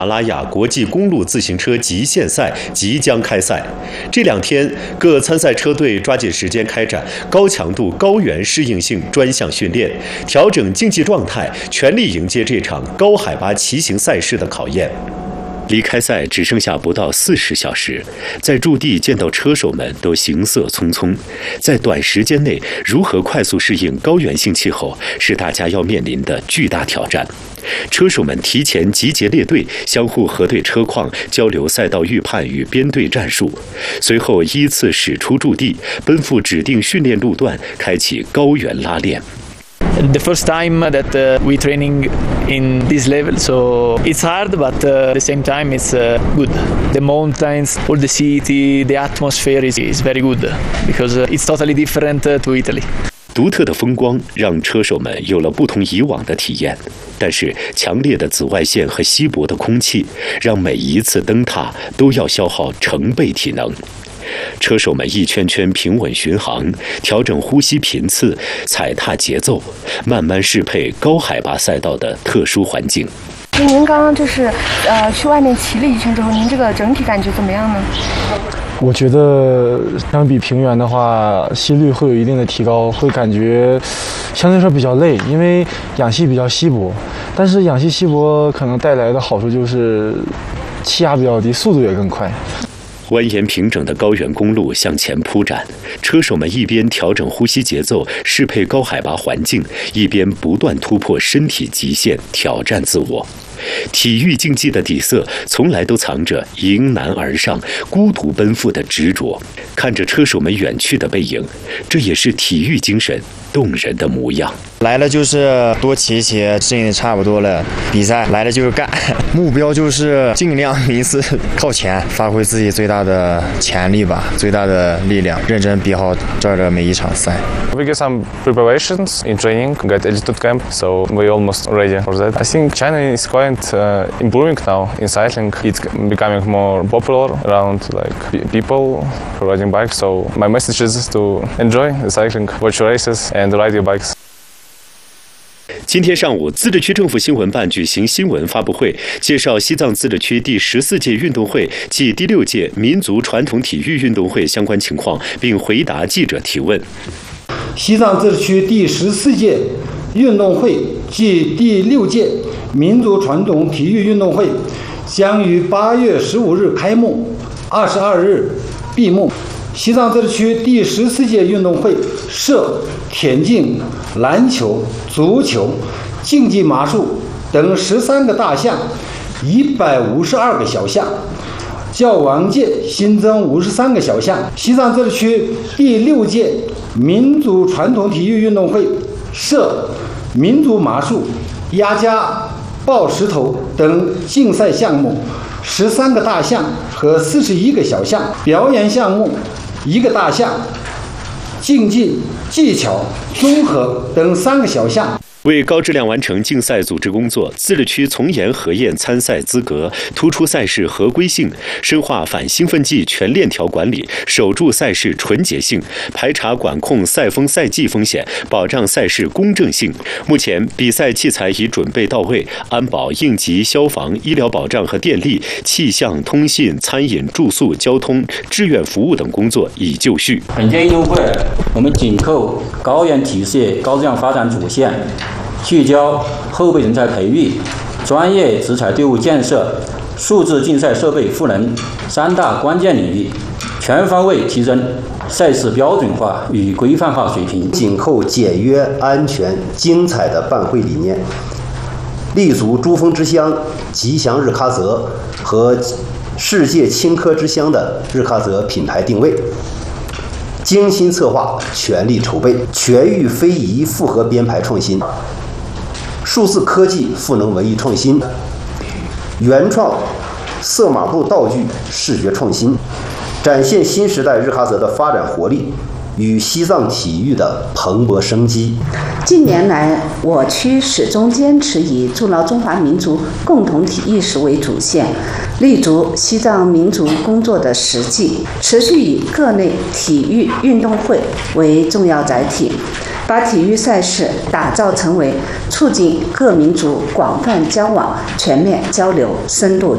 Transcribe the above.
马拉雅国际公路自行车极限赛即将开赛，这2天各参赛车队抓紧时间开展高强度、高原适应性专项训练，调整竞技状态，全力迎接这场高海拔骑行赛事的考验。离开赛只剩下不到40小时，在驻地见到车手们都行色匆匆，在短时间内如何快速适应高原性气候，是大家要面临的巨大挑战。车手们提前集结列队，相互核对车况，交流赛道预判与编队战术，随后依次驶出驻地，奔赴指定训练路段，开启高原拉练。 The first time that we training in this level, so it's hard, but at the same time it's good. The mountains, all the city, the atmosphere is very good because it's totally different to Italy. 独特的风光让车手们有了不同以往的体验，但是强烈的紫外线和稀薄的空气让每一次登塔都要消耗成倍体能。车手们一圈圈平稳巡航，调整呼吸频次，踩踏节奏，慢慢适配高海拔赛道的特殊环境。 您刚刚去外面骑了一圈之后，您这个整体感觉怎么样呢？ 我觉得相比平原的话，心率会有一定的提高，会感觉相对来说比较累，因为氧气比较稀薄。但是氧气稀薄可能带来的好处就是气压比较低，速度也更快。 蜿蜒平整的高原公路向前铺展，车手们一边调整呼吸节奏，适配高海拔环境，一边不断突破身体极限，挑战自我。体育竞技的底色从来都藏着迎难而上、孤独奔赴的执着。看着车手们远去的背影，这也是体育精神动人的模样。 来了就是多骑一骑，适应的差不多了。比赛来了就是干，目标就是尽量名次靠前，发挥自己最大的潜力吧，最大的力量，认真比好这儿的每一场赛。 We get some preparations in training, get altitude camp, so we almost ready for that. I think China is quite improving now in cycling. It's becoming more popular around like people for riding bikes. So my message is to enjoy the cycling, watch races, and ride your bikes. 今天上午，自治区政府新闻办举行新闻发布会，介绍西藏自治区第14届运动会暨第6届民族传统体育运动会相关情况，并回答记者提问。 西藏自治区第14届运动会暨第6届民族传统体育运动会将于8月15日开幕，22日闭幕。西藏自治区第14届运动会设田径、篮球、足球、竞技马术等13个大项，152个小项，较往届新增53个小项。西藏自治区第6届民族传统体育运动会设民族马术、压家、抱石头等竞赛项目13个大项和41个小项，表演项目1个大项，竞技、技巧、综合等3个小项。 为高质量完成竞赛组织工作，自治区从严核验参赛资格，突出赛事合规性，深化反兴奋剂全链条管理，守住赛事纯洁性，排查管控赛风赛季风险，保障赛事公正性。目前，比赛器材已准备到位，安保、应急、消防、医疗保障和电力、气象、通信、餐饮、住宿、交通、志愿服务等工作已就绪。 本届运动会，我们紧扣高原体系高质量发展主线，聚焦后备人才培育、专业职才队伍建设、数字竞赛设备赋能3大关键领域，全方位提升赛事标准化与规范化水平， 紧扣简约、安全、精彩的办会理念，立足珠峰之乡吉祥日喀则和世界青稞之乡的日喀则品牌定位，精心策划，全力筹备，全域非遗复合编排创新，数字科技赋能文艺创新，原创色码布道具视觉创新，展现新时代日喀则的发展活力与西藏体育的蓬勃生机。 近年来，我区始终坚持以筑牢中华民族共同体意识为主线，立足西藏民族工作的实际，持续以各类体育运动会为重要载体，把体育赛事打造成为促进各民族广泛交往、全面交流、深度